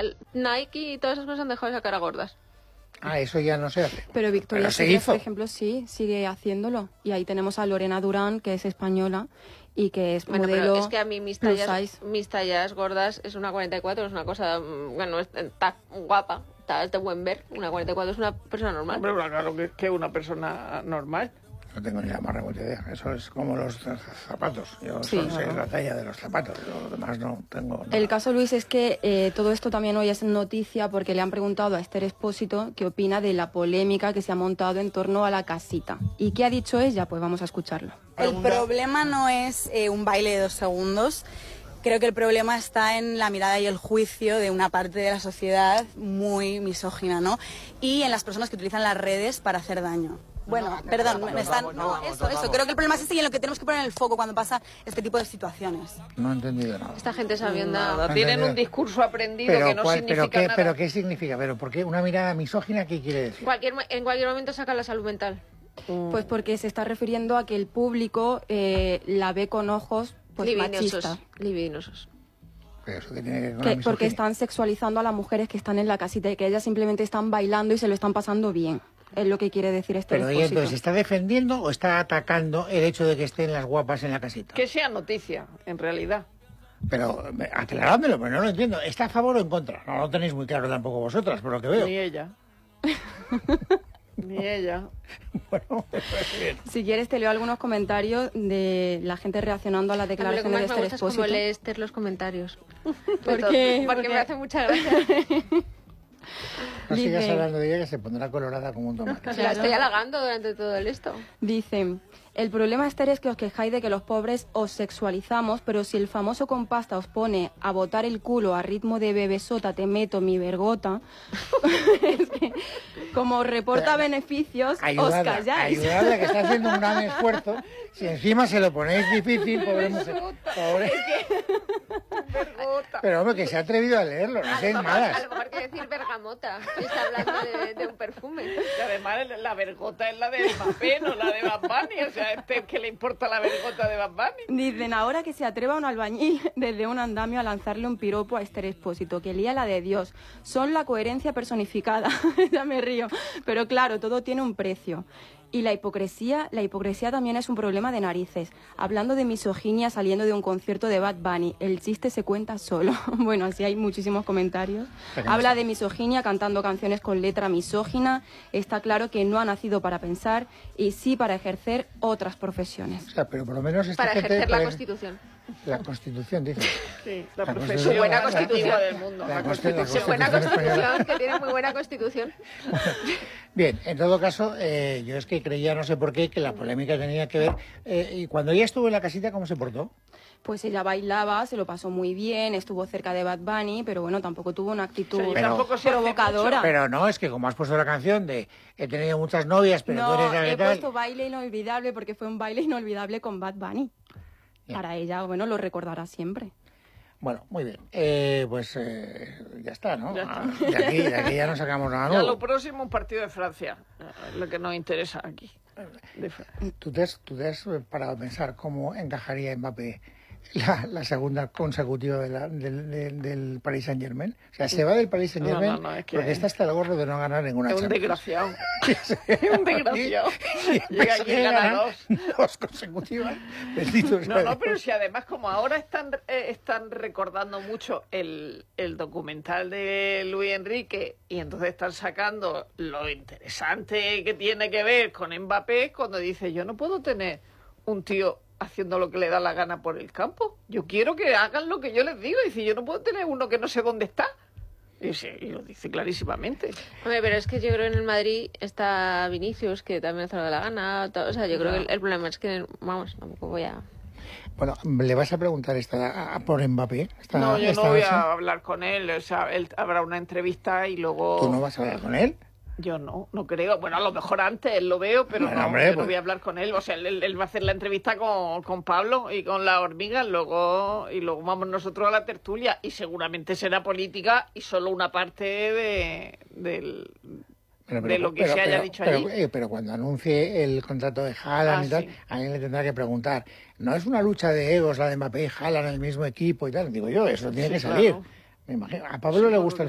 Nike y todas esas cosas han dejado de sacar a gordas. Ah, eso ya no se hace. Pero Victoria se Secret, hizo. por ejemplo, sí, sigue haciéndolo. Y ahí tenemos a Lorena Durán, que es española y que es Bueno, modelo pero es que a mí mis plus tallas size. gordas es una 44, es una cosa, bueno, está guapa, es de buen ver. Una 44 es una persona normal. Hombre, claro que una persona normal. No tengo ni la más remota idea. Eso es como los zapatos. Yo Sí, solo sé claro. la talla de los zapatos. Lo demás no tengo nada. El caso, Luis, es que todo esto también hoy es noticia porque le han preguntado a Esther Expósito qué opina de la polémica que se ha montado en torno a la casita. ¿Y qué ha dicho ella? Pues vamos a escucharlo. El problema no es un baile de 2 segundos. Creo que el problema está en la mirada y el juicio de una parte de la sociedad muy misógina, ¿no? Y en las personas que utilizan las redes para hacer daño. Bueno, perdón, me están... No, eso. Creo que el problema es ese y en lo que tenemos que poner el foco cuando pasa este tipo de situaciones. No he entendido nada. Esta gente sabiendo... Nada, tienen un discurso aprendido que no significa nada. ¿Pero qué significa? ¿Por qué una mirada misógina qué quiere decir? En cualquier momento saca la salud mental. Pues porque se está refiriendo a que el público la ve con ojos pues, machistas. Libidinosos. Pero eso que tiene que ver con la misoginia. Porque están sexualizando a las mujeres que están en la casita y que ellas simplemente están bailando y se lo están pasando bien. Es lo que quiere decir este Pero ella Expósito. entonces, ¿está defendiendo o está atacando el hecho de que estén las guapas en la casita? Que sea noticia, en realidad. Pero aclarádmelo, pero no lo entiendo. ¿Está a favor o en contra? No lo tenéis muy claro tampoco vosotras, por lo que veo. Ni ella. Ni ella. Bueno, pues bien. Si quieres te leo algunos comentarios de la gente reaccionando a las A mí lo que declaraciones de más me Esther gusta es como Expósito. lee Esther los comentarios. ¿Por qué? Porque me hace mucha gracia. No sigas Dice- hablando de ella que se pondrá colorada como un tomate. La estoy halagando durante todo el esto. Dicen, el problema, Esther, es que os quejáis de que los pobres os sexualizamos, pero si el famoso compasta os pone a botar el culo a ritmo de bebesota, te meto mi vergota, es que como os reporta beneficios, os calláis. Ayudadla, que está haciendo un gran esfuerzo. Si encima se lo ponéis difícil, pobre mujer. Pobre. Pero hombre, que se ha atrevido a leerlo, no seáis A malas. lo mejor quiere decir bergamota. Y está hablando de un perfume. Y además la vergota es la de Mbappé, no la de Bad Bunny. O sea, ¿qué le importa la vergota de Bad Bunny? Dicen ahora que se atreva un albañil desde un andamio a lanzarle un piropo a Esther Expósito, que lía la de Dios. Son la coherencia personificada. Ya me río. Pero claro, todo tiene un precio. Y la hipocresía también es un problema de narices. Hablando de misoginia saliendo de un concierto de Bad Bunny, el chiste se cuenta solo. Bueno, así hay muchísimos comentarios. Habla de misoginia cantando canciones con letra misógina. Está claro que no ha nacido para pensar y sí para ejercer otras profesiones. O sea, pero por lo menos esta Para gente ejercer la parece- Constitución. La Constitución, dice. Sí, la La profesión buena más constitución. antigua del mundo. La La Constitución. constitución. Buena Constitución española. Constitución, que tiene muy buena Constitución. Bien, en todo caso, yo es que creía, no sé por qué, que la polémica tenía que ver... y cuando ella estuvo en la casita, ¿cómo se portó? Pues ella bailaba, se lo pasó muy bien, estuvo cerca de Bad Bunny, pero bueno, tampoco tuvo una actitud Sí, Pero- tampoco se hace provocadora. mucho. Pero no, es que como has puesto la canción de he tenido muchas novias, pero tú No, eres la que he tal... puesto baile inolvidable porque fue un baile inolvidable con Bad Bunny. Bien. Para ella, bueno, lo recordará siempre. Bueno, muy bien. Pues ya está, ¿no? Ya está. De aquí ya no sacamos nada Ya nuevo. lo próximo, un partido de Francia. Lo que nos interesa aquí. ¿Tú te has parado a pensar cómo encajaría Mbappé la segunda consecutiva del Paris Saint-Germain? O sea, se va del Paris Saint-Germain No, es que- porque está hasta el gorro de no ganar ninguna Es un Champions. desgraciado. Es un desgraciado. Llega aquí y gana dos. consecutivas. Bendito sea No, Dios. pero si además como ahora están recordando mucho el documental de Luis Enrique y entonces están sacando lo interesante que tiene que ver con Mbappé cuando dice yo no puedo tener un tío haciendo lo que le da la gana por el campo. Yo quiero que hagan lo que yo les digo. Y dice, yo no puedo tener uno que no sé dónde está. Y lo dice clarísimamente. Hombre, pero es que yo creo que en el Madrid está Vinicius, que también hace lo de la gana. O sea, yo creo que el problema es que, vamos, tampoco voy a... Bueno, ¿le vas a preguntar por Mbappé? No, yo esta no voy noche? a hablar con él. O sea, él habrá una entrevista y luego... ¿Tú no vas a hablar con él? Yo no creo. Bueno, a lo mejor antes lo veo, pero Bueno, no, hombre, yo no pues- voy a hablar con él. O sea, él va a hacer la entrevista con Pablo y con la hormiga, y luego vamos nosotros a la tertulia. Y seguramente será política y solo una parte de lo que se haya dicho allí. Pero cuando anuncie el contrato de Haaland y tal, Sí. alguien le tendrá que preguntar, ¿no es una lucha de egos la de Mbappé y Haaland en el mismo equipo y tal? Digo yo, eso tiene Sí, que salir. claro. Me imagino. A Pablo le gusta el